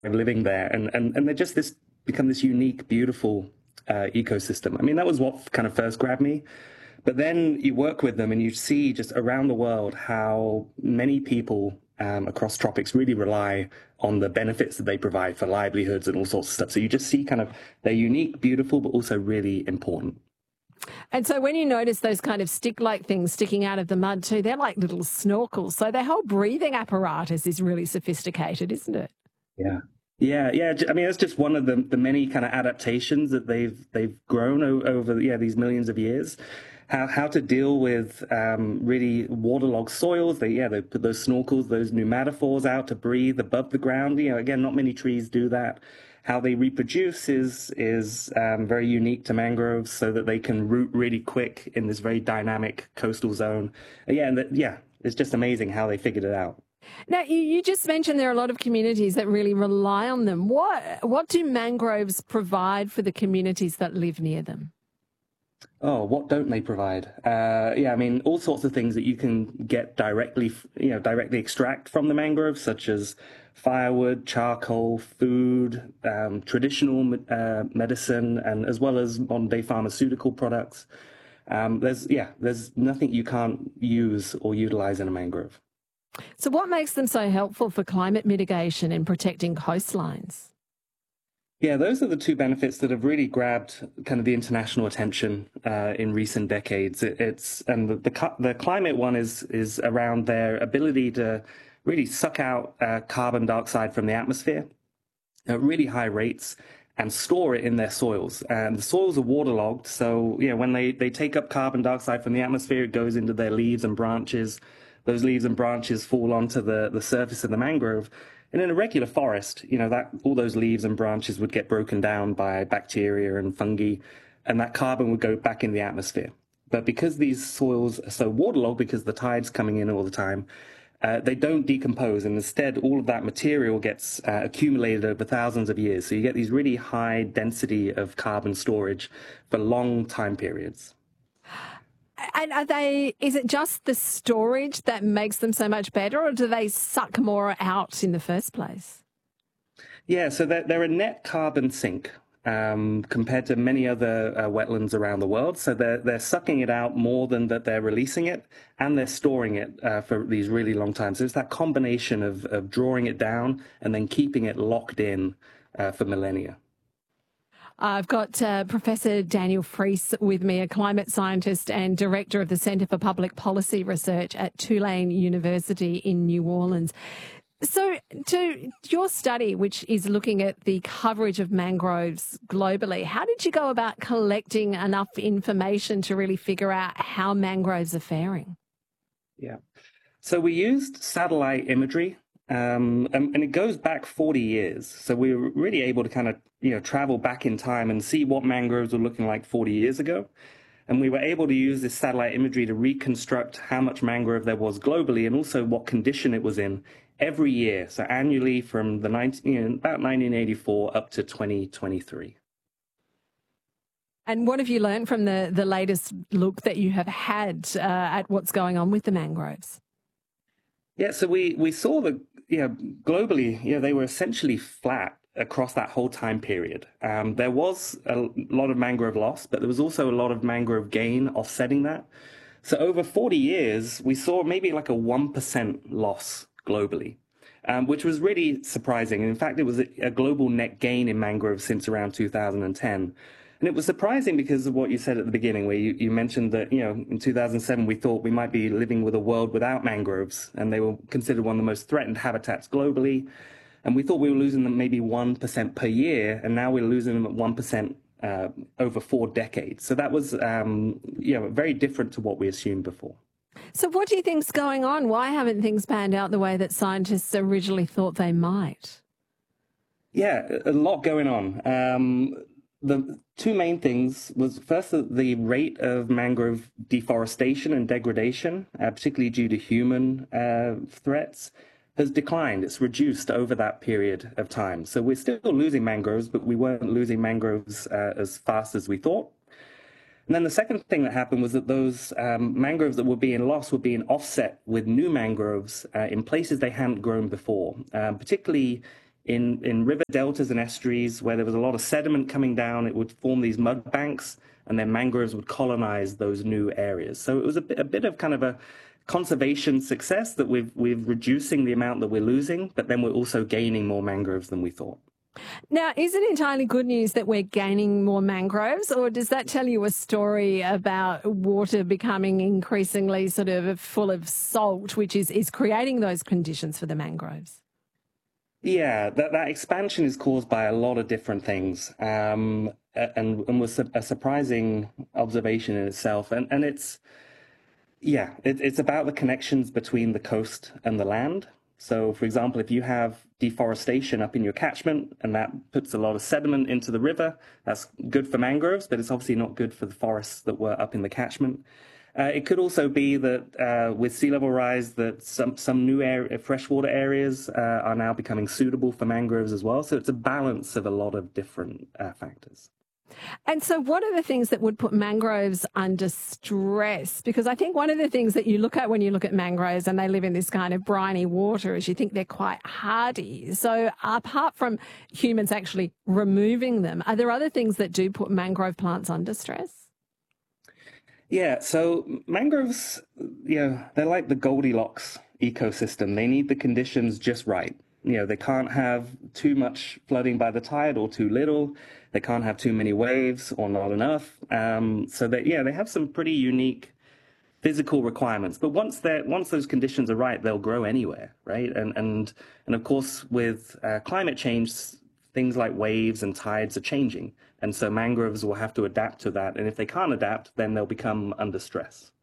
living there, and they're just this become this unique, beautiful ecosystem. I mean, that was what kind of first grabbed me. But then you work with them and you see just around the world how many people across tropics really rely on the benefits that they provide for livelihoods and all sorts of stuff. So you just see kind of they're unique, beautiful, but also really important. And so when you notice those kind of stick-like things sticking out of the mud too, they're like little snorkels. So their whole breathing apparatus is really sophisticated, isn't it? Yeah. Yeah. I mean, it's just one of the many kind of adaptations that they've grown over these millions of years. How to deal with really waterlogged soils. They put those snorkels, those pneumatophores out to breathe above the ground. Again, not many trees do that. How they reproduce is very unique to mangroves, so that they can root really quick in this very dynamic coastal zone. It's just amazing how they figured it out. Now, you just mentioned there are a lot of communities that really rely on them. What do mangroves provide for the communities that live near them? Oh, what don't they provide? I mean, all sorts of things that you can get directly extract from the mangroves, such as firewood, charcoal, food, traditional medicine, and as well as modern-day pharmaceutical products. There's nothing you can't use or utilize in a mangrove. So what makes them so helpful for climate mitigation and protecting coastlines? Yeah, those are the two benefits that have really grabbed kind of the international attention in recent decades. The climate one is around their ability to really suck out carbon dioxide from the atmosphere at really high rates and store it in their soils. And the soils are waterlogged, so when they take up carbon dioxide from the atmosphere, it goes into their leaves and branches. Those leaves and branches fall onto the surface of the mangrove. And in a regular forest, that all those leaves and branches would get broken down by bacteria and fungi, and that carbon would go back in the atmosphere. But because these soils are so waterlogged, because the tide's coming in all the time, they don't decompose, and instead all of that material gets accumulated over thousands of years. So you get these really high density of carbon storage for long time periods. And is it just the storage that makes them so much better, or do they suck more out in the first place? Yeah, so they're a net carbon sink compared to many other wetlands around the world. So they're sucking it out more than that they're releasing it, and they're storing it for these really long times. So it's that combination of drawing it down and then keeping it locked in for millennia. I've got Professor Daniel Freese with me, a climate scientist and director of the Centre for Public Policy Research at Tulane University in New Orleans. So to your study, which is looking at the coverage of mangroves globally, how did you go about collecting enough information to really figure out how mangroves are faring? Yeah. So we used satellite imagery. And it goes back 40 years. So we were really able to kind of, travel back in time and see what mangroves were looking like 40 years ago. And we were able to use this satellite imagery to reconstruct how much mangrove there was globally and also what condition it was in every year. So annually from about 1984 up to 2023. And what have you learned from the latest look that you have had at what's going on with the mangroves? Yeah, so we saw that, globally, they were essentially flat across that whole time period. There was a lot of mangrove loss, but there was also a lot of mangrove gain offsetting that. So over 40 years, we saw maybe like a 1% loss globally, which was really surprising. In fact, it was a global net gain in mangroves since around 2010. And it was surprising because of what you said at the beginning, where you mentioned that, in 2007, we thought we might be living with a world without mangroves, and they were considered one of the most threatened habitats globally. And we thought we were losing them maybe 1% per year, and now we're losing them at 1% over 4 decades. So that was, very different to what we assumed before. So what do you think's going on? Why haven't things panned out the way that scientists originally thought they might? Yeah, a lot going on. The two main things was first the rate of mangrove deforestation and degradation, particularly due to human threats, has declined. It's reduced over that period of time. So we're still losing mangroves, but we weren't losing mangroves as fast as we thought. And then the second thing that happened was that those mangroves that were being lost were being offset with new mangroves in places they hadn't grown before, particularly In river deltas and estuaries where there was a lot of sediment coming down, it would form these mud banks, and then mangroves would colonize those new areas. So it was a bit of kind of a conservation success that we're reducing the amount that we're losing, but then we're also gaining more mangroves than we thought. Now, is it entirely good news that we're gaining more mangroves, or does that tell you a story about water becoming increasingly sort of full of salt, which is creating those conditions for the mangroves? Yeah, that expansion is caused by a lot of different things, and was a surprising observation in itself. And it's about the connections between the coast and the land. So, for example, if you have deforestation up in your catchment and that puts a lot of sediment into the river, that's good for mangroves, but it's obviously not good for the forests that were up in the catchment. It could also be that with sea level rise, that some new freshwater areas are now becoming suitable for mangroves as well. So it's a balance of a lot of different factors. And so what are the things that would put mangroves under stress? Because I think one of the things that you look at when you look at mangroves and they live in this kind of briny water is you think they're quite hardy. So apart from humans actually removing them, are there other things that do put mangrove plants under stress? Yeah, so mangroves, they're like the Goldilocks ecosystem. They need the conditions just right. They can't have too much flooding by the tide or too little. They can't have too many waves or not enough. So they have some pretty unique physical requirements. But once those conditions are right, they'll grow anywhere, right? And of course, with climate change, things like waves and tides are changing. And so mangroves will have to adapt to that. And if they can't adapt, then they'll become under stress.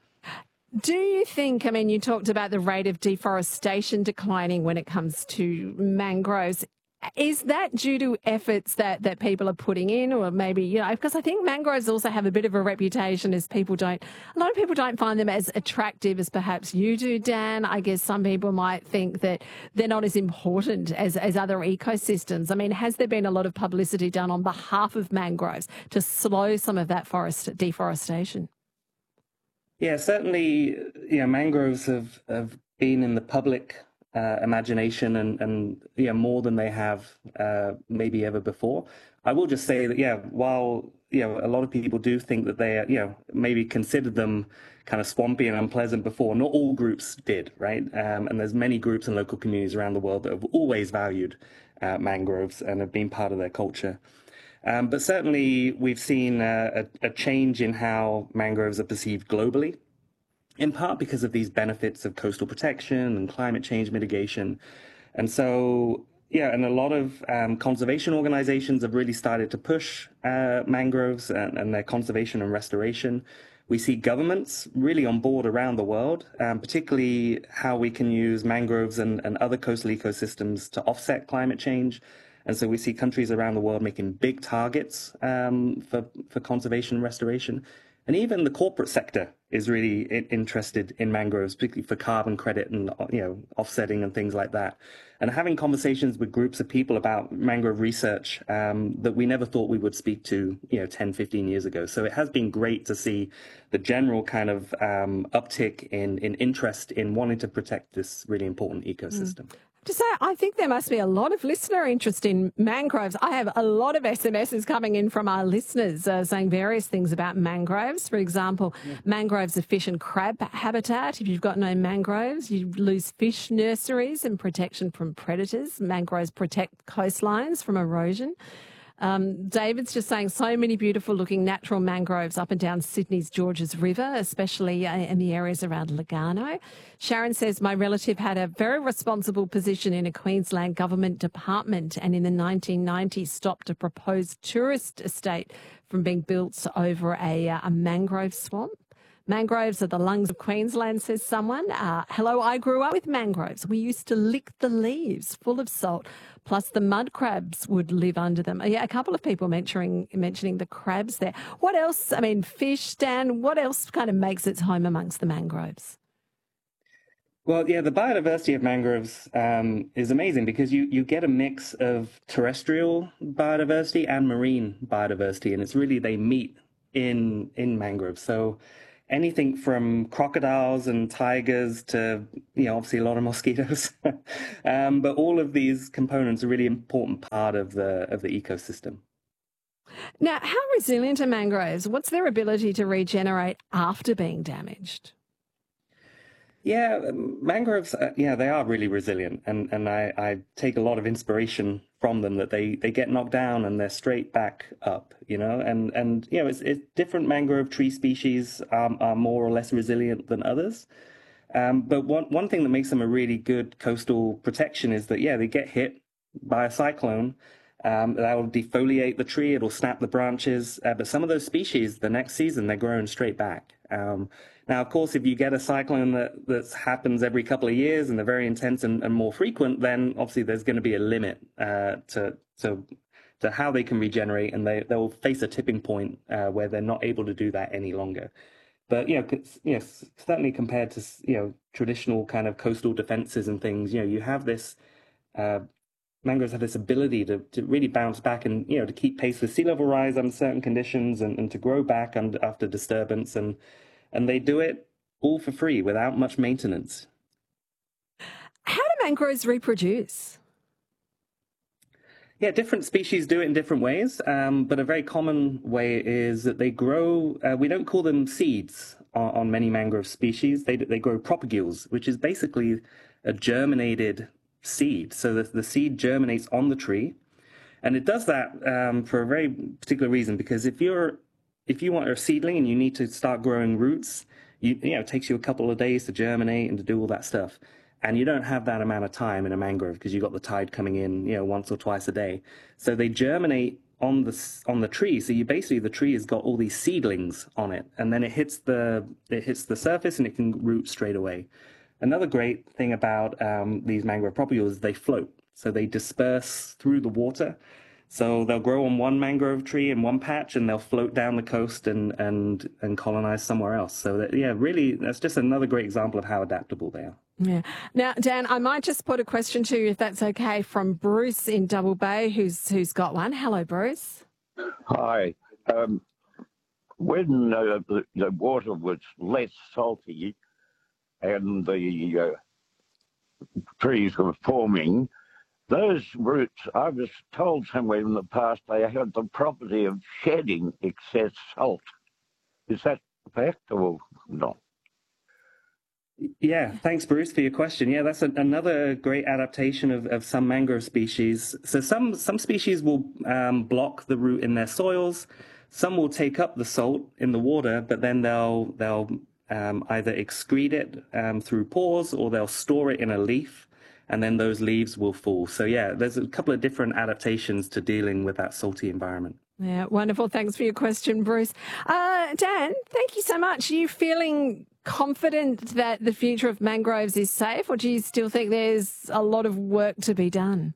Do you think, I mean, you talked about the rate of deforestation declining when it comes to mangroves. Is that due to efforts that people are putting in, or maybe, because I think mangroves also have a bit of a reputation as a lot of people don't find them as attractive as perhaps you do, Dan. I guess some people might think that they're not as important as other ecosystems. I mean, has there been a lot of publicity done on behalf of mangroves to slow some of that forest deforestation? Yeah, certainly, mangroves have been in the public imagination and more than they have maybe ever before. I will just say that, while, a lot of people do think that they, maybe considered them kind of swampy and unpleasant before, not all groups did, right? And there's many groups and local communities around the world that have always valued mangroves and have been part of their culture. But certainly we've seen a change in how mangroves are perceived globally, in part because of these benefits of coastal protection and climate change mitigation. And so, and a lot of conservation organizations have really started to push mangroves and their conservation and restoration. We see governments really on board around the world, particularly how we can use mangroves and other coastal ecosystems to offset climate change. And so we see countries around the world making big targets for conservation and restoration. And even the corporate sector is really interested in mangroves, particularly for carbon credit and offsetting and things like that. And having conversations with groups of people about mangrove research that we never thought we would speak to 10, 15 years ago. So it has been great to see the general kind of uptick in interest in wanting to protect this really important ecosystem. To say, I think there must be a lot of listener interest in mangroves. I have a lot of SMSs coming in from our listeners saying various things about mangroves. For example, mangroves are fish and crab habitat. If you've got no mangroves, you lose fish nurseries and protection from predators. Mangroves protect coastlines from erosion. David's just saying so many beautiful looking natural mangroves up and down Sydney's Georges River, especially in the areas around Lugano. Sharon says, my relative had a very responsible position in a Queensland government department and in the 1990s stopped a proposed tourist estate from being built over a mangrove swamp. Mangroves are the lungs of Queensland, says someone. Hello, I grew up with mangroves. We used to lick the leaves full of salt, plus the mud crabs would live under them. Yeah, a couple of people mentioning the crabs there. What else? I mean, fish, Dan, what else kind of makes its home amongst the mangroves? Well, yeah, the biodiversity of mangroves is amazing because you get a mix of terrestrial biodiversity and marine biodiversity, and it's really they meet in mangroves. So anything from crocodiles and tigers to, obviously a lot of mosquitoes. But all of these components are a really important part of the ecosystem. Now, how resilient are mangroves? What's their ability to regenerate after being damaged? Yeah, mangroves, they are really resilient, and I take a lot of inspiration from them that they get knocked down and they're straight back up, and it's different mangrove tree species are more or less resilient than others. But one thing that makes them a really good coastal protection is that, they get hit by a cyclone. That will defoliate the tree, it'll snap the branches. But some of those species, the next season, they're growing straight back. Now, of course, if you get a cyclone that happens every couple of years and they're very intense and more frequent, then obviously there's going to be a limit to how they can regenerate, and they'll face a tipping point where they're not able to do that any longer. But certainly compared to traditional kind of coastal defenses and things, you have this. Mangroves have this ability to really bounce back and to keep pace with sea level rise under certain conditions and to grow back after disturbance, and they do it all for free without much maintenance. How do mangroves reproduce? Yeah, different species do it in different ways, but a very common way is that they grow. We don't call them seeds on many mangrove species. They grow propagules, which is basically a germinated seed. So the seed germinates on the tree, and it does that for a very particular reason. Because if you want a seedling and you need to start growing roots, it takes you a couple of days to germinate and to do all that stuff, and you don't have that amount of time in a mangrove because you've got the tide coming in, once or twice a day. So they germinate on the tree. So the tree has got all these seedlings on it, and then it hits the surface and it can root straight away. Another great thing about these mangrove propagules is they float. So they disperse through the water. So they'll grow on one mangrove tree in one patch and they'll float down the coast and colonize somewhere else. So really, that's just another great example of how adaptable they are. Yeah. Now, Dan, I might just put a question to you, if that's okay, from Bruce in Double Bay, who's got one. Hello, Bruce. Hi. When the water was less salty and the trees were forming, those roots, I was told somewhere in the past, they had the property of shedding excess salt. Is that a fact or not? Yeah, thanks, Bruce, for your question. Yeah, that's another great adaptation of some mangrove species. So some species will block the root in their soils. Some will take up the salt in the water, but then they'll either excrete it through pores, or they'll store it in a leaf, and then those leaves will fall. So yeah, there's a couple of different adaptations to dealing with that salty environment. Yeah, wonderful. Thanks for your question, Bruce. Dan, thank you so much. Are you feeling confident that the future of mangroves is safe, or do you still think there's a lot of work to be done?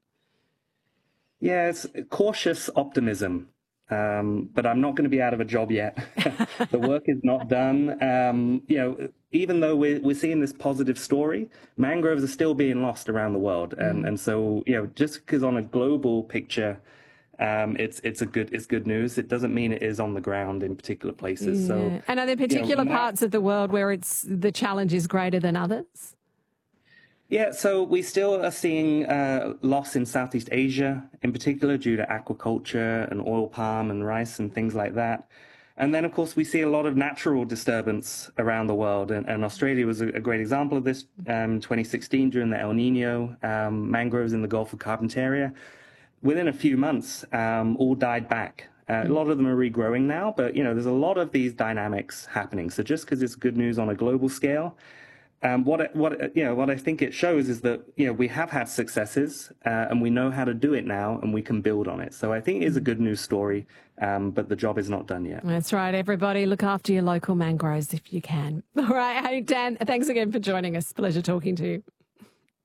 Yeah, it's cautious optimism. But I'm not going to be out of a job yet. The work is not done. Even though we're seeing this positive story, mangroves are still being lost around the world. And so, just because on a global picture, it's good news, it doesn't mean it is on the ground in particular places. Yeah. So, and are there particular parts of the world where the challenge is greater than others? Yeah, so we still are seeing loss in Southeast Asia, in particular due to aquaculture and oil palm and rice and things like that. And then, of course, we see a lot of natural disturbance around the world. And Australia was a great example of this. 2016, during the El Nino, mangroves in the Gulf of Carpentaria, within a few months, all died back. A lot of them are regrowing now, but, there's a lot of these dynamics happening. So just because it's good news on a global scale, what I think it shows is that we have had successes and we know how to do it now, and we can build on it. So I think it is a good news story, but the job is not done yet. That's right. Everybody, look after your local mangroves if you can. All right. Hey, Dan, thanks again for joining us. Pleasure talking to you.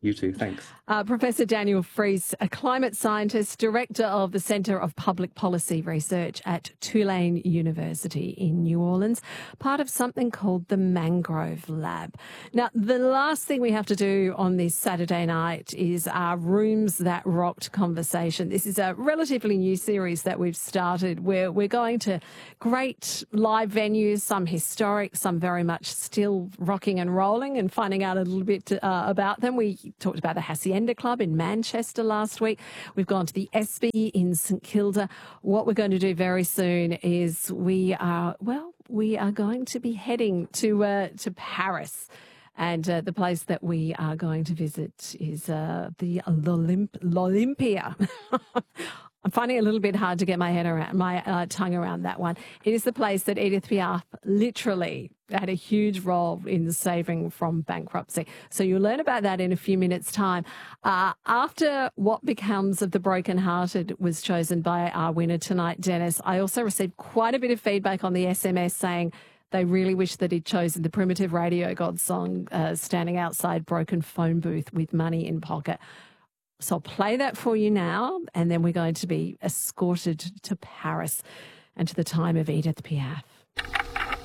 You too. Thanks. Professor Daniel Freese, a climate scientist, director of the Centre of Public Policy Research at Tulane University in New Orleans, part of something called the Mangrove Lab. Now, the last thing we have to do on this Saturday night is our Rooms That Rocked conversation. This is a relatively new series that we've started where we're going to great live venues, some historic, some very much still rocking and rolling, and finding out a little bit about them. We talked about the Hacienda Club in Manchester last week. We've gone to the Espy in St Kilda. What we're going to do very soon is we are going to be heading to Paris. And the place that we are going to visit is the l'Olympia. I'm finding it a little bit hard to get my tongue around that one. It is the place that Edith Piaf literally had a huge role in saving from bankruptcy. So you'll learn about that in a few minutes' time. After What Becomes of the Brokenhearted was chosen by our winner tonight, Dennis, I also received quite a bit of feedback on the SMS saying they really wish that he'd chosen the Primitive Radio God song, Standing Outside Broken Phone Booth with Money in Pocket. So I'll play that for you now, and then we're going to be escorted to Paris and to the time of Edith Piaf.